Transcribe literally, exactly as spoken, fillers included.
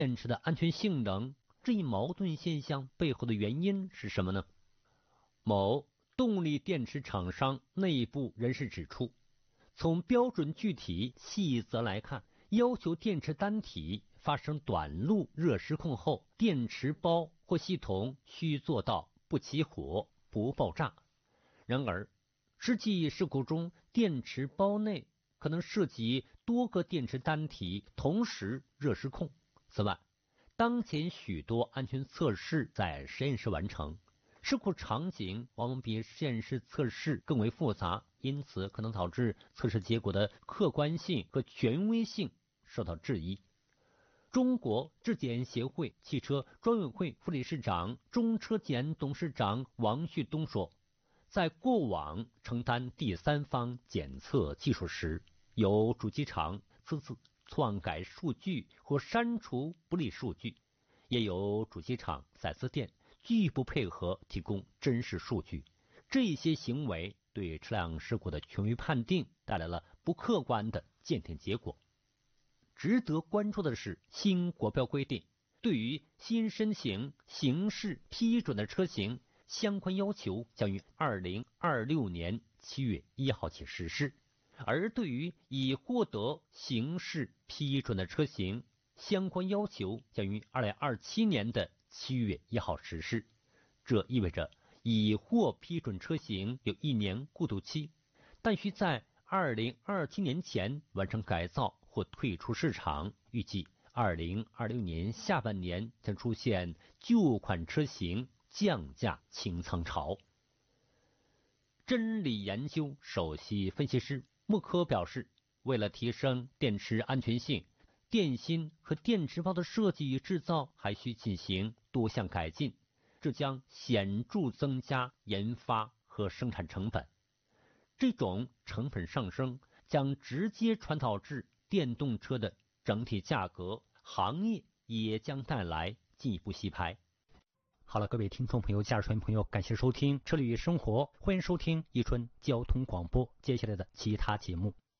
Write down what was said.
电池的安全性能，这一矛盾现象背后的原因是什么呢？某动力电池厂商内部人士指出，从标准具体细则来看，要求电池单体发生短路热失控后，电池包或系统需做到不起火、不爆炸。然而，实际事故中，电池包内可能涉及多个电池单体同时热失控。此外，当前许多安全测试在实验室完成，事故场景往往比实验室测试更为复杂，因此可能导致测试结果的客观性和权威性受到质疑。中国质检协会汽车专委会副理事长、中车检董事长王旭东说，在过往承担第三方检测技术时，有主机厂私自篡改数据或删除不利数据，也有主机厂四 S 店拒不配合提供真实数据。这些行为对车辆事故的权威判定带来了不客观的鉴定结果。值得关注的是，新国标规定，对于新申请形式批准的车型，相关要求将于二零二六年七月一号起实施，而对于已获得形式批准的车型，相关要求将于二零二七年的七月一号实施。这意味着已获批准车型有一年过渡期，但需在二零二七年前完成改造或退出市场，预计二零二六年下半年将出现旧款车型降价清仓潮。真理研究首席分析师穆科表示，为了提升电池安全性，电芯和电池包的设计与制造还需进行多项改进，这将显著增加研发和生产成本。这种成本上升将直接传导至电动车的整体价格，行业也将带来进一步洗牌。好了，各位听众朋友、驾驶员朋友，感谢收听《车里与生活》，欢迎收听宜春交通广播接下来的其他节目。